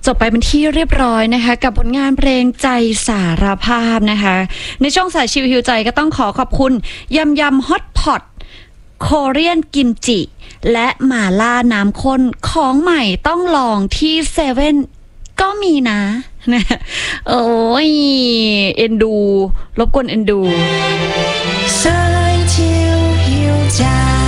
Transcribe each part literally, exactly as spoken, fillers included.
จบไปเป็นที่เรียบร้อยนะคะกับผลงานเพลงใจสารภาพนะคะในช่องสายชิวฮิวใจก็ต้องขอขอบคุณยำยำฮอตพอตโคเรียนกิมจิและหม่าล่าน้ำข้นของใหม่ต้องลองที่เซเว่นก็มีนะนะโอ้ยเอ็นดูรบกวนเอ็นดูสายชิวฮิวใจ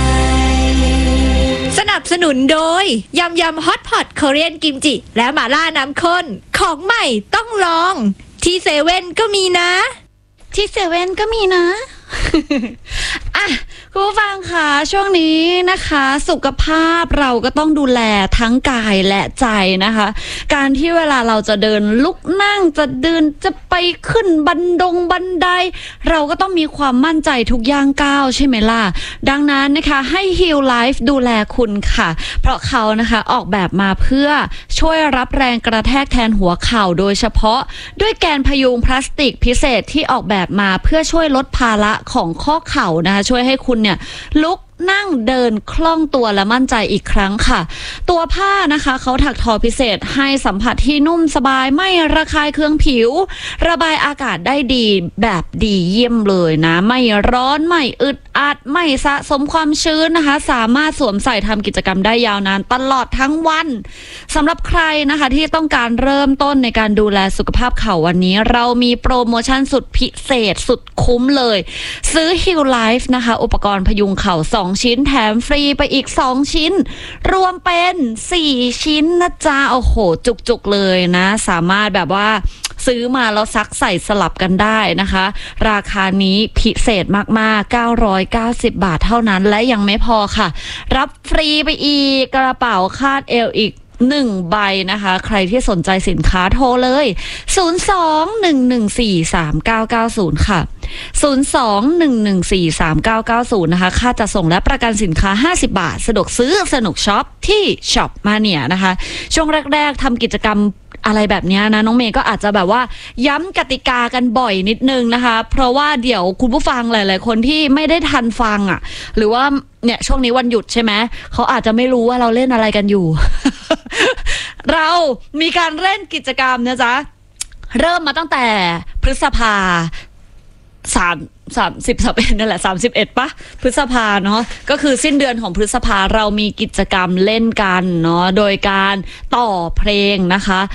สนับสนุนโดยยำยำฮอตพอตโคเรียนกิมจิและหม่าล่าน้ำข้นของใหม่ต้องลองที่เซเว่นก็มีนะที่เซเว่นก็มีนะ อ่ะคุณผู้ฟังค่ะช่วงนี้นะคะสุขภาพเราก็ต้องดูแลทั้งกายและใจนะคะการที่เวลาเราจะเดินลุกนั่งจะเดินจะไปขึ้นบันดงบันไดเราก็ต้องมีความมั่นใจทุกย่างก้าวใช่ไหมล่ะดังนั้นนะคะให้ Heal Life ดูแลคุณค่ะเพราะเขานะคะออกแบบมาเพื่อช่วยรับแรงกระแทกแทนหัวเข่าโดยเฉพาะด้วยแกนพยุงพลาสติกพิเศษที่ออกแบบมาเพื่อช่วยลดภาระของข้อเข่านะคะช่วยให้คุณเนี่ยลุกนั่งเดินคล่องตัวและมั่นใจอีกครั้งค่ะตัวผ้านะคะเขาถักทอพิเศษให้สัมผัสที่นุ่มสบายไม่ระคายเคืองผิวระบายอากาศได้ดีแบบดีเยี่ยมเลยนะไม่ร้อนไม่อึดอัดไม่สะสมความชื้นนะคะสามารถสวมใส่ทำกิจกรรมได้ยาวนานตลอดทั้งวันสำหรับใครนะคะที่ต้องการเริ่มต้นในการดูแลสุขภาพเข่าวันนี้เรามีโปรโมชั่นสุดพิเศษสุดคุ้มเลยซื้อ Heal Life นะคะอุปกรณ์พยุงเข่าสองชิ้นแถมฟรีไปอีกสองชิ้นรวมเป็นสี่ชิ้นนะจ๊ะโอ้โหจุกๆเลยนะสามารถแบบว่าซื้อมาแล้วซักใส่สลับกันได้นะคะราคานี้พิเศษมากๆเก้าร้อยเก้าสิบบาทเท่านั้นและยังไม่พอค่ะรับฟรีไปอีกกระเป๋าคาดเอวอีกหนึ่งใบนะคะใครที่สนใจสินค้าโทรเลยศูนย์ สอง หนึ่ง หนึ่ง สี่ สาม เก้า เก้า ศูนย์ค่ะศูนย์ สอง หนึ่ง หนึ่ง สี่ สาม เก้า เก้า ศูนย์นะคะค่าจัดส่งและประกันสินค้าห้าสิบบาทสะดวกซื้อสนุกช็อปที่ช็อปมาเนี่ยนะคะช่วงแรกๆทำกิจกรรมอะไรแบบนี้นะน้องเมย์ก็อาจจะแบบว่าย้ำกติกากันบ่อยนิดนึงนะคะเพราะว่าเดี๋ยวคุณผู้ฟังหลายๆคนที่ไม่ได้ทันฟังอ่ะหรือว่าเนี่ยช่วงนี้วันหยุดใช่ไหมเขาอาจจะไม่รู้ว่าเราเล่นอะไรกันอยู่ เรามีการเล่นกิจกรรมนะจ๊ะเริ่มมาตั้งแต่พฤษภาสามสามสิบสามเอ็ดนั่นแหละสามสิบเอ็ดปะพฤษภาเนาะก็คือสิ้นเดือนของพฤษภาเรามีกิจกรรมเล่นกันเนาะโดยการต่อเพลงนะคะ